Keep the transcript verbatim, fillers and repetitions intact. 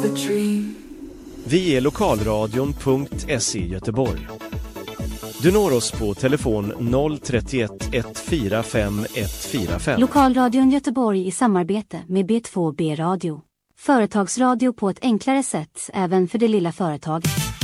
the dream. Vi är lokalradion punkt se Göteborg. Du når oss på telefon noll tre ett ett fyra fem ett fyra fem. Lokalradion Göteborg i samarbete med B två B Radio. Företagsradio på ett enklare sätt även för det lilla företaget.